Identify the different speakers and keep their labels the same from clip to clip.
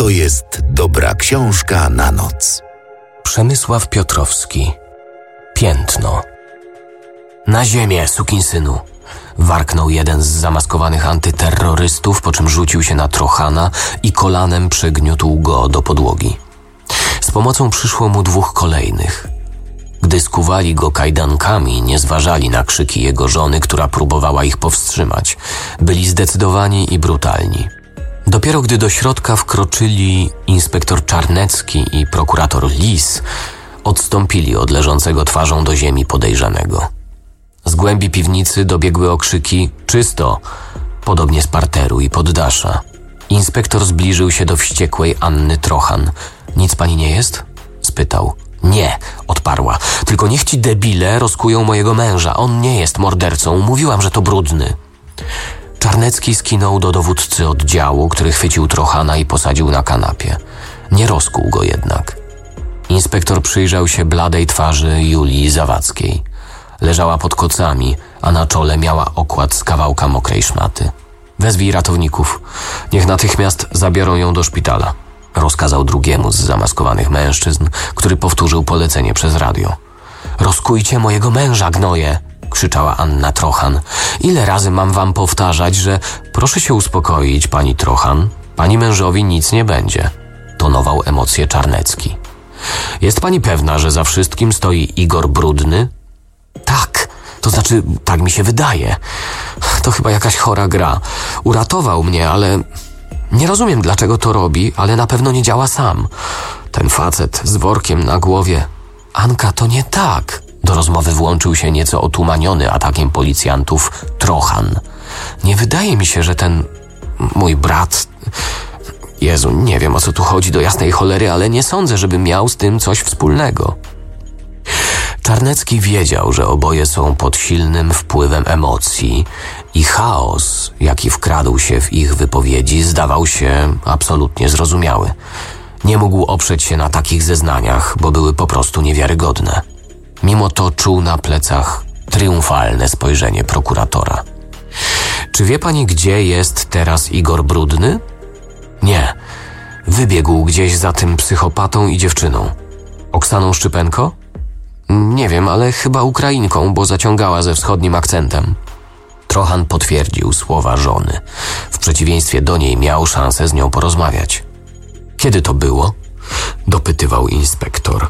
Speaker 1: To jest dobra książka na noc.
Speaker 2: Przemysław Piotrowski. Piętno. Na ziemię, sukinsynu! Warknął jeden z zamaskowanych antyterrorystów, po czym rzucił się na Trochana i kolanem przygniótł go do podłogi. Z pomocą przyszło mu dwóch kolejnych. Gdy skuwali go kajdankami, nie zważali na krzyki jego żony, która próbowała ich powstrzymać. Byli zdecydowani i brutalni. Dopiero gdy do środka wkroczyli inspektor Czarnecki i prokurator Lis, odstąpili od leżącego twarzą do ziemi podejrzanego. Z głębi piwnicy dobiegły okrzyki „czysto”, podobnie z parteru i poddasza. Inspektor zbliżył się do wściekłej Anny Trochan. „Nic pani nie jest?” spytał. „Nie”, odparła. „Tylko niech ci debile rozkują mojego męża. On nie jest mordercą. Mówiłam, że to brudny”. Czarnecki skinął do dowódcy oddziału, który chwycił Trochana i posadził na kanapie. Nie rozkuł go jednak. Inspektor przyjrzał się bladej twarzy Julii Zawadzkiej. Leżała pod kocami, a na czole miała okład z kawałka mokrej szmaty. „Wezwij ratowników. Niech natychmiast zabiorą ją do szpitala”, rozkazał drugiemu z zamaskowanych mężczyzn, który powtórzył polecenie przez radio. „Rozkujcie mojego męża, gnoje”, krzyczała Anna Trochan. „Ile razy mam wam powtarzać, że proszę się uspokoić, pani Trochan. Pani mężowi nic nie będzie”, tonował emocje Czarnecki. „Jest pani pewna, że za wszystkim stoi Igor Brudny?” „Tak, to znaczy, tak mi się wydaje. To chyba jakaś chora gra. Uratował mnie, ale nie rozumiem, dlaczego to robi, ale na pewno nie działa sam. Ten facet z workiem na głowie. Anka, to nie tak”. Do rozmowy włączył się nieco otumaniony atakiem policjantów Trochan. „Nie wydaje mi się, że ten mój brat... Jezu, nie wiem, o co tu chodzi do jasnej cholery, ale nie sądzę, żeby miał z tym coś wspólnego”. Czarnecki wiedział, że oboje są pod silnym wpływem emocji i chaos, jaki wkradł się w ich wypowiedzi, zdawał się absolutnie zrozumiały. Nie mógł oprzeć się na takich zeznaniach, bo były po prostu niewiarygodne. Mimo to czuł na plecach triumfalne spojrzenie prokuratora. „Czy wie pani, gdzie jest teraz Igor Brudny?” „Nie. Wybiegł gdzieś za tym psychopatą i dziewczyną”. „Oksaną Szczypenko?” „Nie wiem, ale chyba Ukrainką, bo zaciągała ze wschodnim akcentem”. Trochan potwierdził słowa żony. W przeciwieństwie do niej miał szansę z nią porozmawiać. „Kiedy to było?” dopytywał inspektor.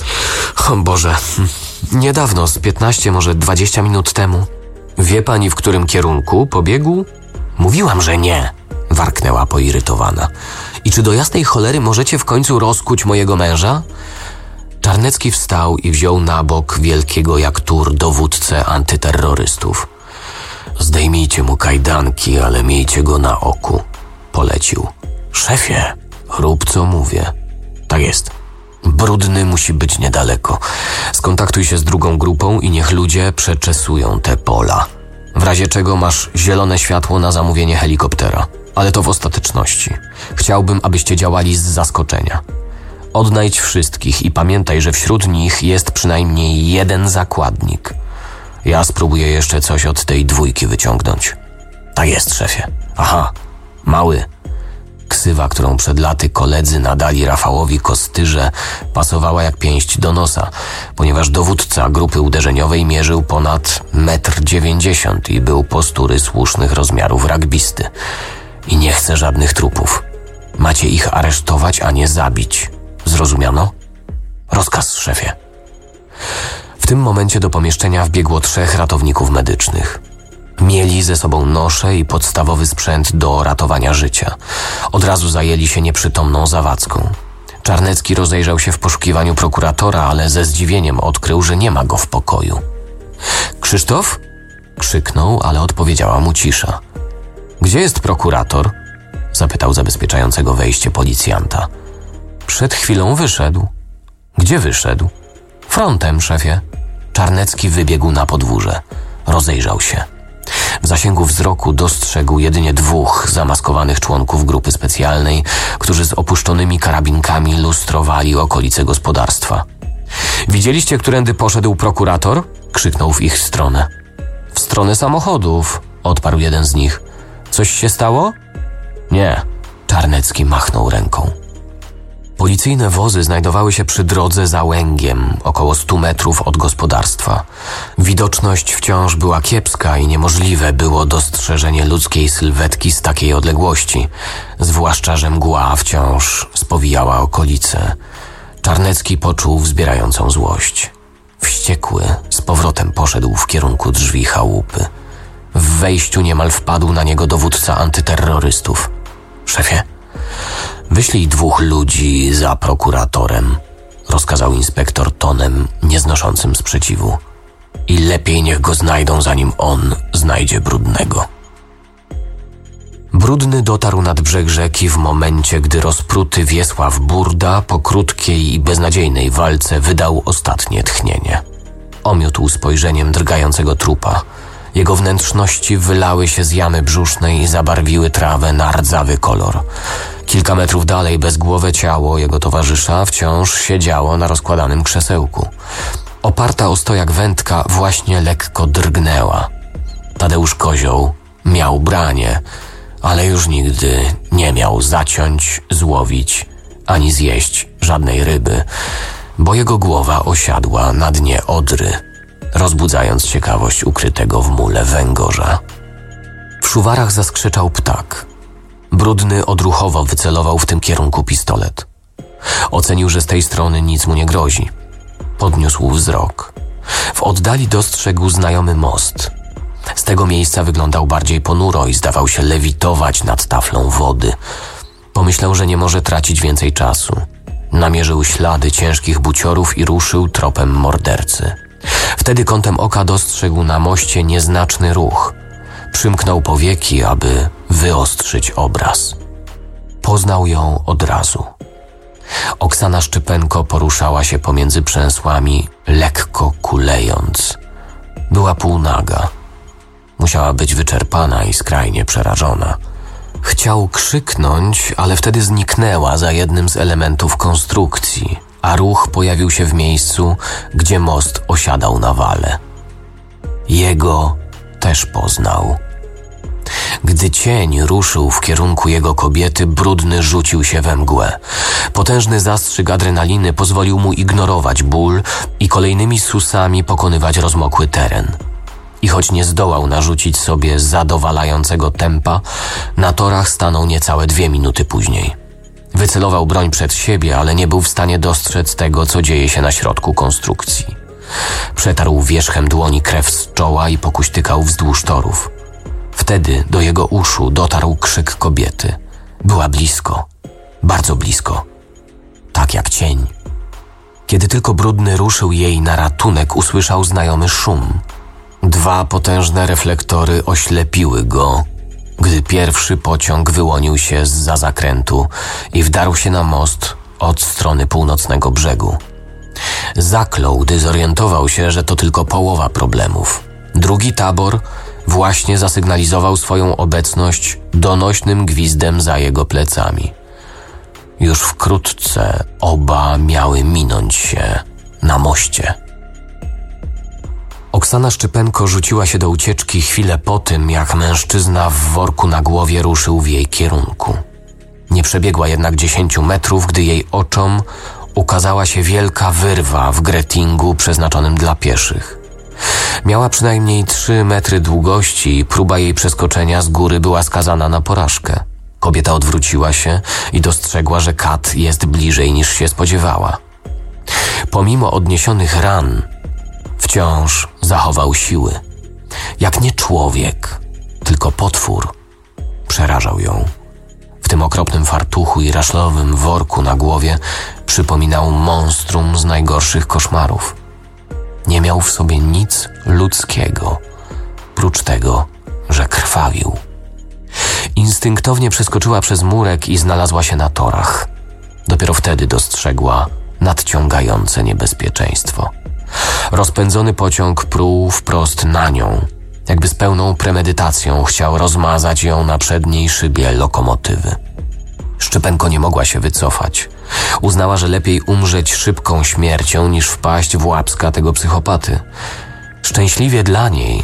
Speaker 2: „O Boże, niedawno, z 15, może 20 minut temu”. „Wie pani, w którym kierunku pobiegł?” „Mówiłam, że nie”, warknęła poirytowana. „I czy do jasnej cholery możecie w końcu rozkuć mojego męża?” Czarnecki wstał i wziął na bok wielkiego jak tur dowódcę antyterrorystów. „Zdejmijcie mu kajdanki, ale miejcie go na oku”, polecił. „Szefie, rób co mówię”. „Tak jest. Brudny musi być niedaleko. Skontaktuj się z drugą grupą i niech ludzie przeczesują te pola. W razie czego masz zielone światło na zamówienie helikoptera. Ale to w ostateczności. Chciałbym, abyście działali z zaskoczenia. Odnajdź wszystkich i pamiętaj, że wśród nich jest przynajmniej jeden zakładnik. Ja spróbuję jeszcze coś od tej dwójki wyciągnąć”. „Tak jest, szefie”. „Aha, mały”. Ksywa, którą przed laty koledzy nadali Rafałowi Kostyrze, pasowała jak pięść do nosa, ponieważ dowódca grupy uderzeniowej mierzył ponad 1,90 m i był postury słusznych rozmiarów rugbysty. „I nie chcę żadnych trupów. Macie ich aresztować, a nie zabić. Zrozumiano?” „Rozkaz, szefie”. W tym momencie do pomieszczenia wbiegło 3 ratowników medycznych. Mieli ze sobą nosze i podstawowy sprzęt do ratowania życia. Od razu zajęli się nieprzytomną Zawadzką. Czarnecki rozejrzał się w poszukiwaniu prokuratora, ale ze zdziwieniem odkrył, że nie ma go w pokoju. „Krzysztof?” krzyknął, ale odpowiedziała mu cisza. „Gdzie jest prokurator?” zapytał zabezpieczającego wejście policjanta. „Przed chwilą wyszedł”. „Gdzie wyszedł?” „Frontem, szefie”. Czarnecki wybiegł na podwórze. Rozejrzał się. W zasięgu wzroku dostrzegł jedynie 2 zamaskowanych członków grupy specjalnej, którzy z opuszczonymi karabinkami lustrowali okolice gospodarstwa. „Widzieliście, którędy poszedł prokurator?” krzyknął w ich stronę. „W stronę samochodów”, odparł jeden z nich. „Coś się stało?” „Nie, Czarnecki machnął ręką. Policyjne wozy znajdowały się przy drodze za Łęgiem, około 100 metrów od gospodarstwa. Widoczność wciąż była kiepska i niemożliwe było dostrzeżenie ludzkiej sylwetki z takiej odległości, zwłaszcza że mgła wciąż spowijała okolice. Czarnecki poczuł wzbierającą złość. Wściekły z powrotem poszedł w kierunku drzwi chałupy. W wejściu niemal wpadł na niego dowódca antyterrorystów. Szefie, wyślij 2 ludzi za prokuratorem, rozkazał inspektor tonem nieznoszącym sprzeciwu. I lepiej niech go znajdą, zanim on znajdzie Brudnego. Brudny dotarł nad brzeg rzeki w momencie, gdy rozpruty Wiesław Burda po krótkiej i beznadziejnej walce wydał ostatnie tchnienie. Omiótł spojrzeniem drgającego trupa. Jego wnętrzności wylały się z jamy brzusznej i zabarwiły trawę na rdzawy kolor. Kilka metrów dalej bezgłowe ciało jego towarzysza wciąż siedziało na rozkładanym krzesełku. Oparta o stojak wędka właśnie lekko drgnęła. Tadeusz Kozioł miał branie, ale już nigdy nie miał zaciąć, złowić ani zjeść żadnej ryby, bo jego głowa osiadła na dnie Odry, rozbudzając ciekawość ukrytego w mule węgorza. W szuwarach zaskrzeczał ptak. Brudny odruchowo wycelował w tym kierunku pistolet. Ocenił, że z tej strony nic mu nie grozi. Podniósł wzrok. W oddali dostrzegł znajomy most. Z tego miejsca wyglądał bardziej ponuro i zdawał się lewitować nad taflą wody. Pomyślał, że nie może tracić więcej czasu. Namierzył ślady ciężkich buciorów i ruszył tropem mordercy. Wtedy kątem oka dostrzegł na moście nieznaczny ruch. Przymknął powieki, aby wyostrzyć obraz. Poznał ją od razu. Oksana Szczypenko poruszała się pomiędzy przęsłami, lekko kulejąc. Była półnaga. Musiała być wyczerpana i skrajnie przerażona. Chciał krzyknąć, ale wtedy zniknęła za jednym z elementów konstrukcji, a ruch pojawił się w miejscu, gdzie most osiadał na wale. Jego też poznał. Gdy cień ruszył w kierunku jego kobiety, Brudny rzucił się we mgłę. Potężny zastrzyk adrenaliny pozwolił mu ignorować ból i kolejnymi susami pokonywać rozmokły teren. I choć nie zdołał narzucić sobie zadowalającego tempa, na torach stanął niecałe 2 minuty później. Wycelował broń przed siebie, ale nie był w stanie dostrzec tego, co dzieje się na środku konstrukcji. Przetarł wierzchem dłoni krew z czoła i pokuśtykał wzdłuż torów. Wtedy do jego uszu dotarł krzyk kobiety. Była blisko, bardzo blisko, tak jak cień. Kiedy tylko Brudny ruszył jej na ratunek, usłyszał znajomy szum. 2 potężne reflektory oślepiły go, gdy pierwszy pociąg wyłonił się zza zakrętu i wdarł się na most od strony północnego brzegu. Zaklął, gdy zorientował się, że to tylko połowa problemów. Drugi tabor właśnie zasygnalizował swoją obecność donośnym gwizdem za jego plecami. Już wkrótce oba miały minąć się na moście. Oksana Szczypenko rzuciła się do ucieczki chwilę po tym, jak mężczyzna w worku na głowie ruszył w jej kierunku. Nie przebiegła jednak 10 metrów, gdy jej oczom ukazała się wielka wyrwa w gretingu przeznaczonym dla pieszych. Miała przynajmniej 3 metry długości i próba jej przeskoczenia z góry była skazana na porażkę. Kobieta odwróciła się i dostrzegła, że kat jest bliżej niż się spodziewała. Pomimo odniesionych ran, wciąż zachował siły. Jak nie człowiek, tylko potwór. Przerażał ją. W tym okropnym fartuchu i raszlowym worku na głowie przypominał monstrum z najgorszych koszmarów. Nie miał w sobie nic ludzkiego, prócz tego, że krwawił. Instynktownie przeskoczyła przez murek i znalazła się na torach. Dopiero wtedy dostrzegła nadciągające niebezpieczeństwo. Rozpędzony pociąg pruł wprost na nią. Jakby z pełną premedytacją chciał rozmazać ją na przedniej szybie lokomotywy. Szczypenko nie mogła się wycofać. Uznała, że lepiej umrzeć szybką śmiercią, niż wpaść w łapska tego psychopaty. Szczęśliwie dla niej,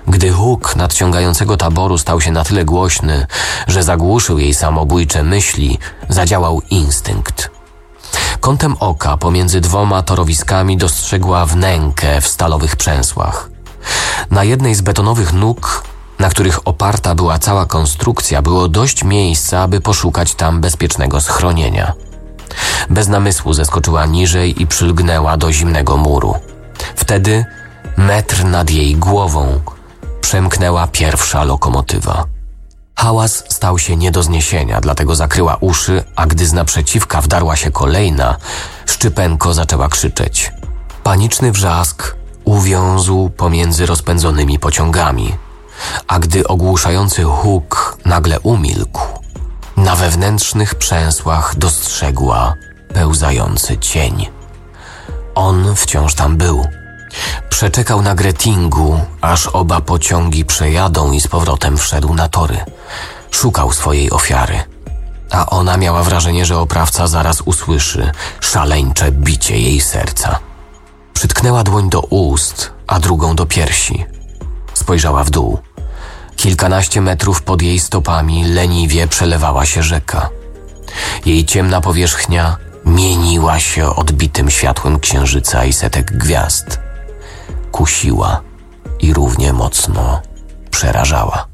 Speaker 2: Gdy huk nadciągającego taboru stał się na tyle głośny, że zagłuszył jej samobójcze myśli, zadziałał instynkt. Kątem oka pomiędzy 2 torowiskami dostrzegła wnękę w stalowych przęsłach. Na jednej z betonowych nóg, na których oparta była cała konstrukcja, było dość miejsca, aby poszukać tam bezpiecznego schronienia. Bez namysłu zeskoczyła niżej i przylgnęła do zimnego muru. Wtedy, metr nad jej głową, przemknęła pierwsza lokomotywa. Hałas stał się nie do zniesienia, dlatego zakryła uszy, a gdy z naprzeciwka wdarła się kolejna, Szczypenko zaczęła krzyczeć. Paniczny wrzask uwiązł pomiędzy rozpędzonymi pociągami, a gdy ogłuszający huk nagle umilkł, na wewnętrznych przęsłach dostrzegła pełzający cień. On wciąż tam był. Przeczekał na Gretingu, aż oba pociągi przejadą i z powrotem wszedł na tory. Szukał swojej ofiary, a ona miała wrażenie, że oprawca zaraz usłyszy szaleńcze bicie jej serca. Przytknęła dłoń do ust, a drugą do piersi. Spojrzała w dół. Kilkanaście metrów pod jej stopami leniwie przelewała się rzeka. Jej ciemna powierzchnia mieniła się odbitym światłem księżyca i setek gwiazd. Kusiła i równie mocno przerażała.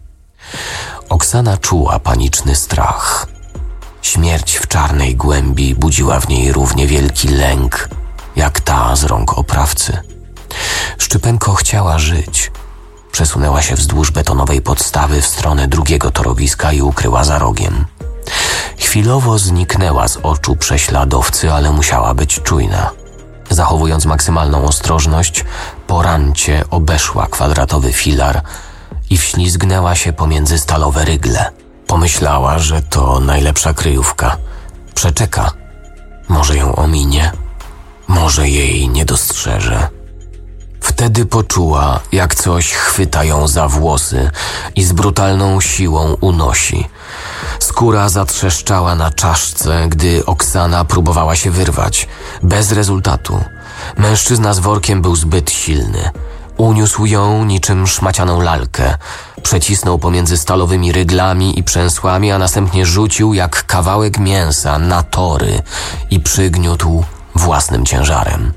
Speaker 2: Oksana czuła paniczny strach. Śmierć w czarnej głębi budziła w niej równie wielki lęk, jak ta z rąk oprawcy. Szczypenko chciała żyć. Przesunęła się wzdłuż betonowej podstawy w stronę drugiego torowiska i ukryła za rogiem. Chwilowo zniknęła z oczu prześladowcy, ale musiała być czujna. Zachowując maksymalną ostrożność, po rancie obeszła kwadratowy filar i wślizgnęła się pomiędzy stalowe rygle. Pomyślała, że to najlepsza kryjówka. Przeczeka. Może ją ominie, może jej nie dostrzeże. Wtedy poczuła, jak coś chwyta ją za włosy i z brutalną siłą unosi. Skóra zatrzeszczała na czaszce, gdy Oksana próbowała się wyrwać. Bez rezultatu. Mężczyzna z workiem był zbyt silny. Uniósł ją niczym szmacianą lalkę. Przecisnął pomiędzy stalowymi ryglami i przęsłami, a następnie rzucił jak kawałek mięsa na tory i przygniótł własnym ciężarem.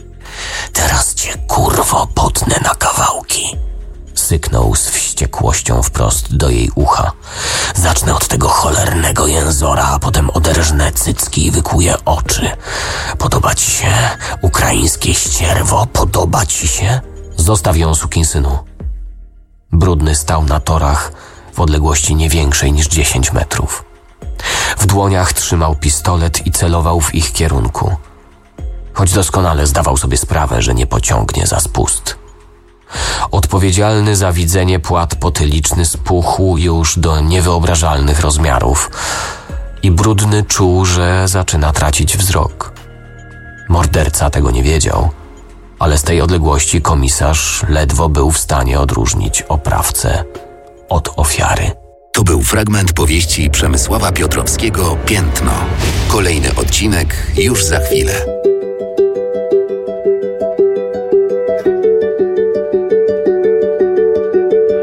Speaker 2: Teraz cię, kurwo, potnę na kawałki. Syknął z wściekłością wprost do jej ucha. Zacznę od tego cholernego jęzora, a potem oderżnę cycki i wykuję oczy. Podoba ci się, ukraińskie ścierwo? Podoba ci się? Zostaw ją, sukinsynu. Brudny stał na torach w odległości nie większej niż 10 metrów. W dłoniach trzymał pistolet i celował w ich kierunku. Choć doskonale zdawał sobie sprawę, że nie pociągnie za spust. Odpowiedzialny za widzenie płat potyliczny spuchł już do niewyobrażalnych rozmiarów i Brudny czuł, że zaczyna tracić wzrok. Morderca tego nie wiedział, ale z tej odległości komisarz ledwo był w stanie odróżnić oprawcę od ofiary.
Speaker 1: To był fragment powieści Przemysława Piotrowskiego „Piętno”. Kolejny odcinek już za chwilę.